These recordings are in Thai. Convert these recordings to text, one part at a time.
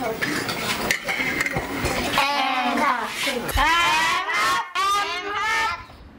แอมค่ะแอมครับแอมครับ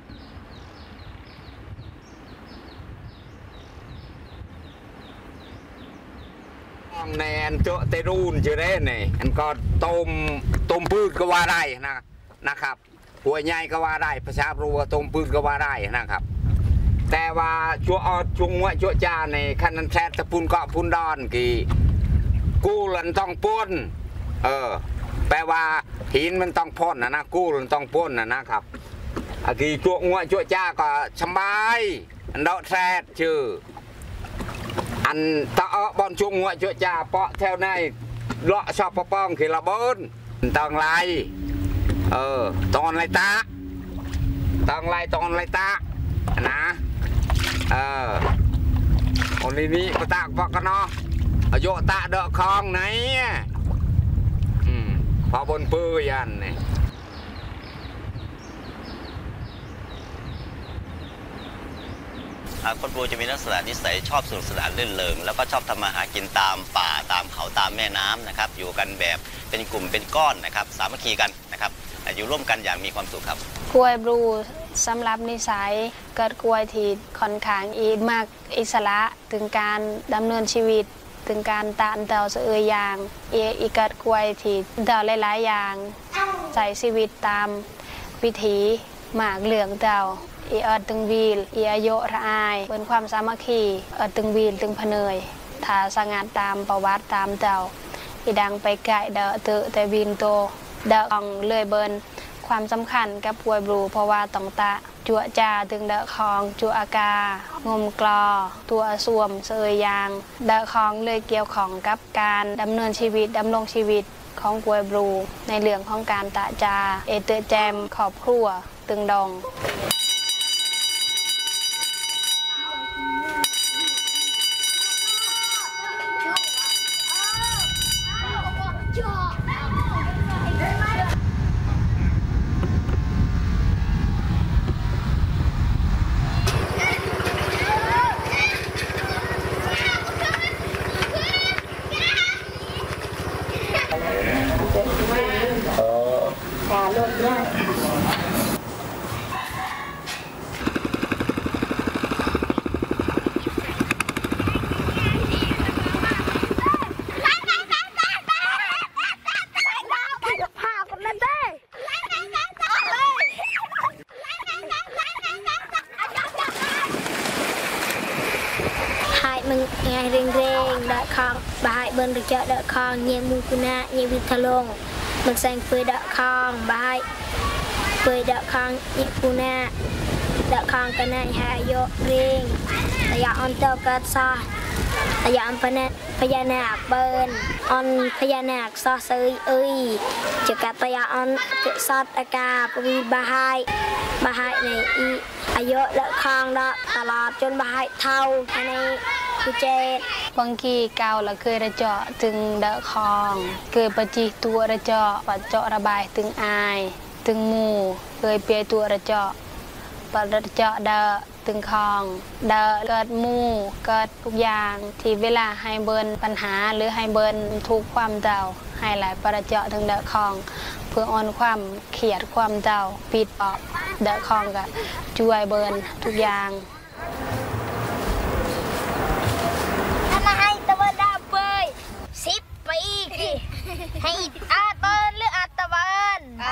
ในอันโจเตรูนจะได้เนี่ยอันก็ต้มพืชก็ว่าได้นะครับหัวใหญ่ก็ว่าได้ประชารัวต้มพืชก็ว่าได้นะครับแต่ว่าชัวออดชุงว่าชัวจ่าในคันนั้นแท้ตะพุนเกาะพุนดอนกี่กู้ลันต้องป้นแปลว่าหินมันต้องพ่นนะกู้ลันต้องป้นนะครับกี่ชัวงวชัวจ่าก็สบายอันดอกแท้ชื่ออันตะบอลช่วงหัวชัวจ่าเปาะแถวในเลาะชอบปะป้องขีระเบิดตองไรตอนไรตาตองไรตานะคนนี้ปะตากปะกันเนาะโยตาเดาะคลองไหนพอบนปื้ยันเนี่ยคนปูจะมีลักษณะนิสัยชอบสนุกสนานรื่นเริงแล้วก็ชอบทำมาหากินตามป่าตามเขาตามแม่น้ำนะครับอยู่กันแบบเป็นกลุ่มเป็นก้อนนะครับสามัคคีกันนะครับอยู่ร่วมกันอย่างมีความสุขครับกล้วยบลูสำหรับนิสัยเกิดกล้วยที่ค่อนข้างมากอิสระถึงการดำเนินชีวิตถึงการตานเต่าเสืออย่างอีกเกิดกล้วยที่เต่าหลายๆอย่างใส่ชีวิตตามวิถีหมากเหลืองเต่าอดตึงวีลอายุระอายเป็นความสามัคคีตึงวีลตึงพเนยถ้าสังานตามประวัติตามเต่าดังไปไก่เดาแต่วีนโตเดาองเลยเบินความสำคัญกับกล้วยบลูเพราะว่าต้องตะจั่วจ่าถึงเดาคองจั่วอากางมกลอตัวสวมเสยยางเดาคองเลยเกี่ยวของกับการดำเนินชีวิตดำรงชีวิตของกล้วยบลูในเรื่องของการตะจาเตอแจมขอบครัวตึงดองเร่งเดาะคองบายเบิร์นเจาะเดาะคองเงียมูกุนาเงียวิทะลงมันแซงเปยเดาะคองบายเปยเดาะคองเงียกุนาเดาะคองกันในหายเร่งระยะอันเตอร์กัดซาระยะอันพญานาคเบิร์นอันพญานาคซอเซยจะกัดระยะอันเกศอดอากาปวีบาหายในอายุเดาะคองเดาะตลอดจนบาหายเท่าในบางทีเกาละเคยระเจาะถึงเดาะคองเคยประจิตัวระเจาะปัดเจาะระบายถึงอายถึงหมู่เคยเปียตัวระเจาะปัดระเจาะเดาะถึงคองเดาะเกิดหมู่เกิดทุกอย่างที่เวลาให้เบิร์นปัญหาหรือให้เบิร์นทุกความเดาให้หลายประเจาะถึงเดาะคองเพื่ออ่อนความเขียดความเดาปิดออกเดาะคองกับช่วยเบิร์นทุกอย่างไปอีกให้อาตอนหรืออาตะวันให้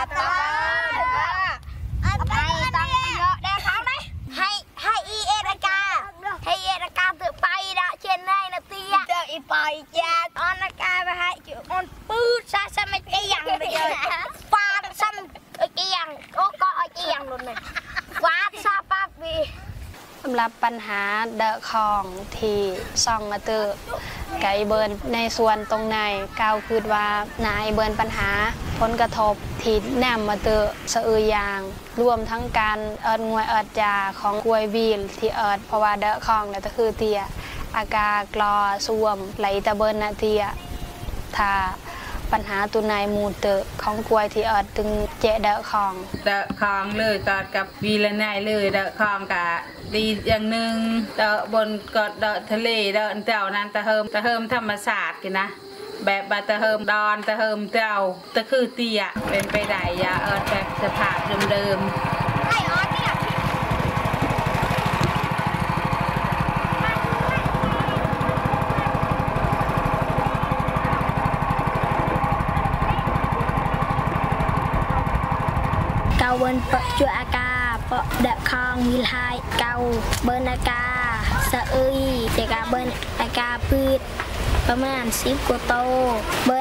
ตั้งเยอะได้เขาไหมให้เอรากาถือไปละเช่นไรนะเตี้ยเจออีไปจ้าออนากาไปให้จุมันปื้ดซะซ้ำไม่เกี่ยงเลยฟาดซ้ำเกี่ยงก็เกี่ยงหลุดเลยฟาดซาปั๊บวีสำหรับปัญหาเดาะคองที่ซ่องมาเตอไก่เบิร์นในส่วนตรงในก้าวคือว่านายเบิร์นปัญหาผลกระทบที่แนมมาเตอสะอือยางรวมทั้งการงวยจาของกล้วยวีลที่เพราะว่าเดาะคองเนี่ยก็คือเตียอากากรอส่วมไหลตะเบิร์นนะเตียถ้าปัญหาตัวนายมูเตอของกล้วยที่ตึงเจเดาะคองเลยก็กับวีละนายเลยเดาะคองกะดีอย่างหนึ่งเดาะบนกอดเดาะทะเลเดาะเต่านั้นตะเฮิมธรรมศาสตร์กันนะแบบบาตะเฮิมดอนตะเฮิมเจ้าตะคือเตี้ยเป็นไปได้ยาแบบสภาพเดิมเกาเบินเปาะจัวอากาเปาะเดะคองมีลายเกาเบินอากาสะเอยเจกาเบินอากาพืชประมาณ10 กว่าโต